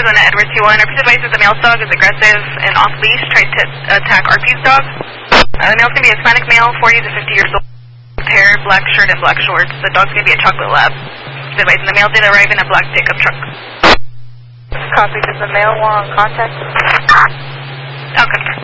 1 at Edward 2-1. Our advice is the male's dog is aggressive and off-leash, tries to attack RP's dog. The male's going to be a Hispanic male, 40 to 50 years old, hair, black shirt, and black shorts. The dog's going to be a chocolate lab. Advice, and the male did arrive in a black pickup truck. Copy. Does the male want contact? Okay.